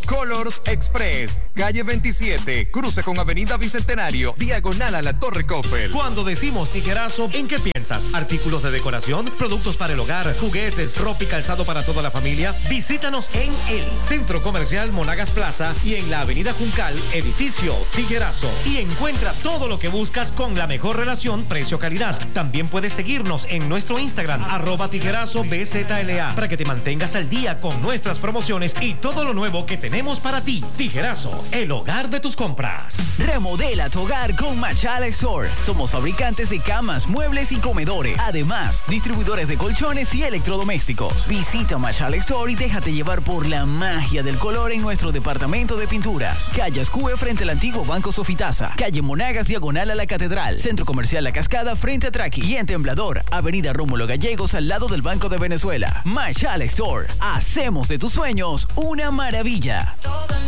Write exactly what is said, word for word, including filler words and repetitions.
Colors Express, calle veintisiete, cruce con avenida Bicentenario, diagonal a la Torre Coffel. Cuando decimos tijerazo, ¿en qué piensas? ¿Artículos de decoración? ¿Productos para el hogar? ¿Juguetes? ¿Ropa y calzado para toda la familia? Visítanos en el Centro Comercial Monagas Plaza y en la avenida Juncal, edificio Tijerazo. Y encuentra todo lo que buscas con la mejor relación precio-calidad. También puedes seguirnos en nuestro Instagram, arroba tijerazo B Z L A, para que te mantengas al día con nuestras promociones y todo lo nuevo que tenemos para ti. Tijerazo, el hogar de tus compras. Remodela tu hogar con Machala Store. Somos fabricantes de camas, muebles y comedores. Además, distribuidores de colchones y electrodomésticos. Visita Machala Store y déjate llevar por la magia del color en nuestro departamento de pinturas. Calle Ascue frente al antiguo Banco Sofitasa. Calle Monagas diagonal a la Catedral. Centro Comercial La Cascada frente a Traqui. Y en Temblador, Avenida Rómulo Gallegos al lado del Banco de Venezuela. Machala Store. Hacemos de tus sueños una maravilla.